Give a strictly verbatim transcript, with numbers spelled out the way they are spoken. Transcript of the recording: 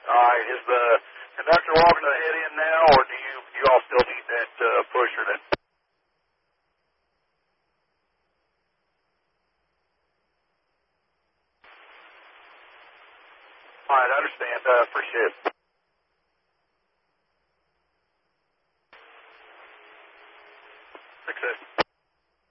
All right. Is the conductor walking to the head end now, or do you you all still need that uh, pusher? That all right. I understand. Uh, appreciate it. Success.